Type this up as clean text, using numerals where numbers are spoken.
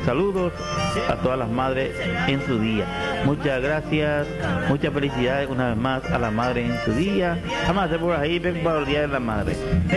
Saludos a todas las madres en su día. Muchas gracias, muchas felicidades una vez más a la madre en su día. Jamás por ahí, ven para el Día de la Madre.